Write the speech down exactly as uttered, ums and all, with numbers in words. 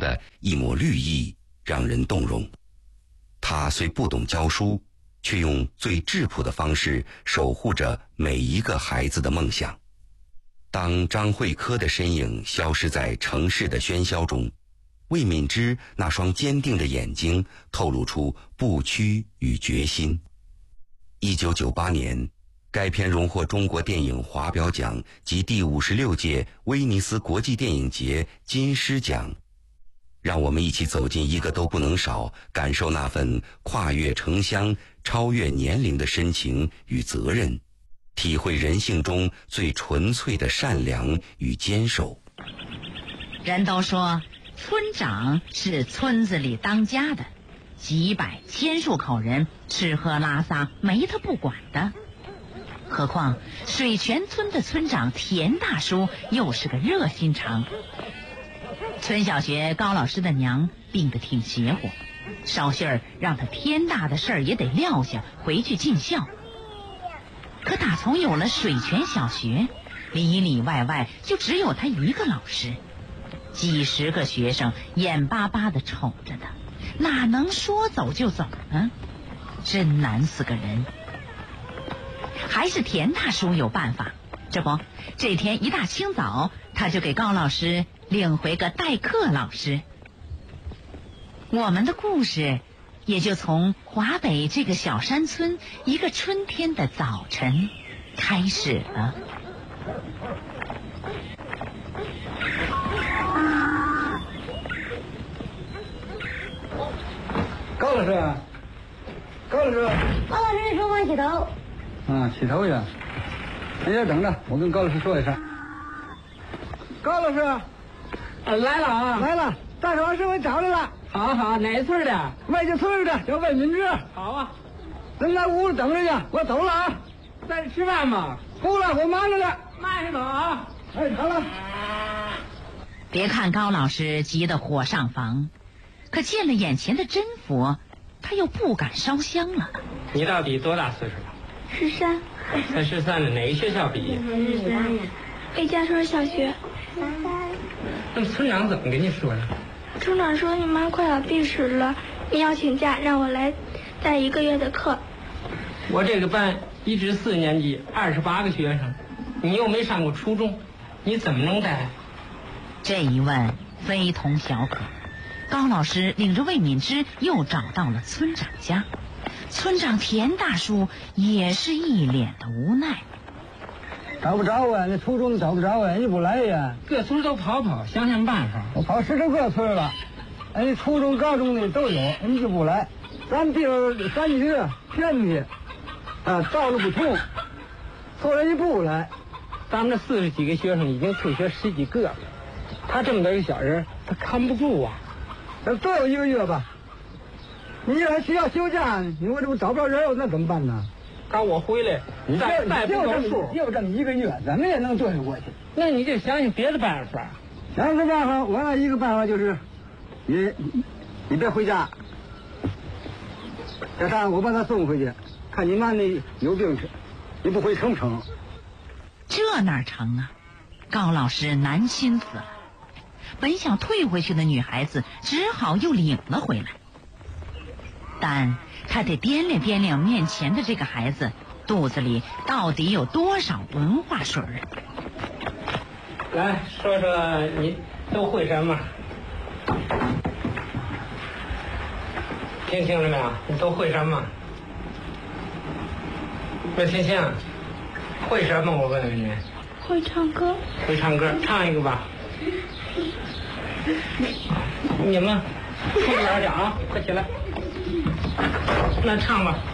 的一抹绿意让人动容。他虽不懂教书，却用最质朴的方式守护着每一个孩子的梦想。当张慧科的身影消失在城市的喧嚣中，魏敏之那双坚定的眼睛透露出不屈与决心。一九九八年，该片荣获中国电影华表奖及第五十六届威尼斯国际电影节金狮奖。让我们一起走进一个都不能少，感受那份跨越城乡、超越年龄的深情与责任，体会人性中最纯粹的善良与坚守。 人都说村长是村子里当家的，几百千数口人吃喝拉撒没他不管的。何况水泉村的村长田大叔又是个热心肠。村小学高老师的娘病得挺邪乎，捎信儿让他天大的事儿也得撂下回去尽孝。可打从有了水泉小学，里里外外就只有他一个老师，几十个学生眼巴巴地瞅着他，哪能说走就走呢？真难死个人。还是田大叔有办法，这不，这天一大清早，他就给高老师领回个代课老师。我们的故事也就从华北这个小山村一个春天的早晨开始了。 高老师，高老师， 高老师说我洗头。 啊，洗头去。你先等着，我跟高老师说一声。高老师， 呃，来了啊， 来了，大老师我找来了。 好好，哪村的？ 外家村的，叫魏敏之。 好啊， 咱在屋里等着去，我走了啊。 在这吃饭吗？ 不了，我忙着呢。 慢些走啊。 哎，好了。 别看高老师急得火上房，可见了眼前的真佛，他又不敢烧香了。 你到底多大岁数了？ 十三。 才十三了，哪个学校毕业？ 十三。魏家村小学。 那么村长怎么跟你说的？ 村长说你妈快要闭食了，你要请假，让我来带一个月的课。 我这个班一至四年级二十八个学生，你又没上过初中，你怎么能带？ 这一问非同小可。高老师领着魏敏之又找到了村长家，村长田大叔也是一脸的无奈。 找不着啊，那初中找不着啊，你不来呀？ 各村都跑跑，想想办法。 我跑十多个村了，哎，初中、高中的都有，你就不来。咱地方山区、偏僻，啊，道路不通，后来你不来。 咱们这四十几个学生已经退学十几个了，他这么大一个小人，他看不住啊。 咱多有一个月吧，你还需要休假呢，你我这不找不着人，那怎么办呢？ 当我回来， 你再再不够数， 就这么一个月，怎么也能对得过去。 那你就想想别的办法。 想个办法，我那一个办法就是，你你别回家，这啥我把他送回去，看你妈那有病去，你不回成不成？ 这哪成啊？高老师难心死了。本想退回去的女孩子只好又领了回来，但他得掂量掂量面前的这个孩子肚子里到底有多少文化水儿。 来说说你都会什么？听清了没有？你都会什么？魏天星，会什么？我问问你。 会唱歌。 会唱歌，唱一个吧。你们快点点啊，快起来！那唱吧。